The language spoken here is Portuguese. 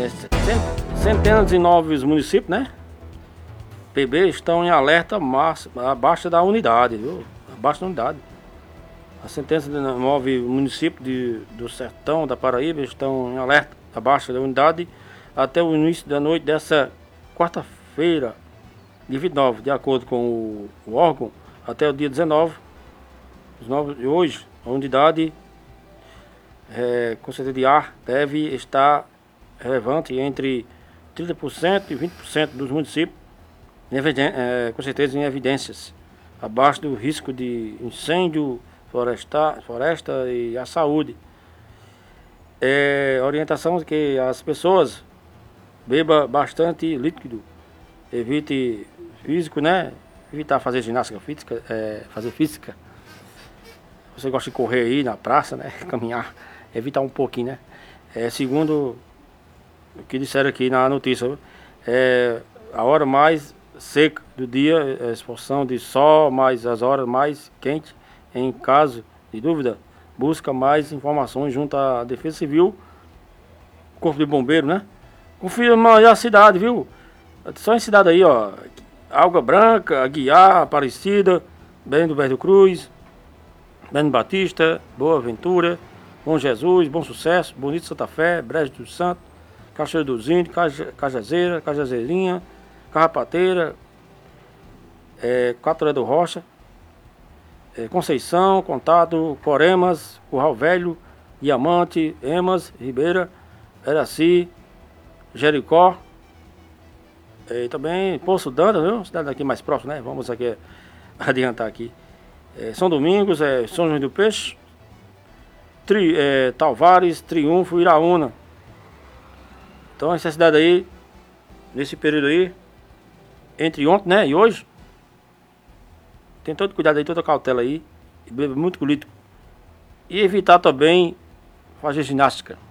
Centenas de novos municípios, né? PB estão em alerta máximo, abaixo da unidade, viu? Abaixo da unidade. A sentença de 9 municípios do sertão da Paraíba estão em alerta abaixo da unidade até o início da noite dessa quarta-feira, dia 29, de acordo com o órgão, até o dia 19 de hoje, a unidade concentração de ar deve estar relevante entre 30% e 20% dos municípios, com certeza em evidências, abaixo do risco de incêndio, floresta e a saúde. Orientação que as pessoas bebam bastante líquido, evite físico, né? Evitar fazer ginástica física, fazer física. Você gosta de correr aí na praça, né? Caminhar, evitar um pouquinho, né? Segundo o que disseram aqui na notícia, a hora mais seca do dia, a exposição de sol, mais as horas mais quentes. Em caso de dúvida, busca mais informações junto à Defesa Civil, Corpo de Bombeiro, né? Confirma aí a cidade, viu? Só em cidade aí, ó. Água Branca, Aguiar, Aparecida, Belém do Verde Cruz, Bento Batista, Boa Ventura, Bom Jesus, Bom Sucesso, Bonito Santa Fé, Brejo do Santo, Cachoeiro dos Índios, Cajazeira, Cajazeirinha, Carrapateira, Caturé do Rocha, Conceição, Contato, Coremas, Curral Velho, Diamante, Emas, Ribeira, Eraci, Jericó, e também Poço Dantas, viu? Cidade aqui mais próxima, né? Vamos aqui adiantar aqui. São Domingos, São João do Peixe, Talvares, Triunfo, Iraúna. Então essa cidade aí, nesse período aí, entre ontem, né, e hoje, tem todo cuidado aí, toda cautela aí, e bebe muito líquido. E evitar também fazer ginástica.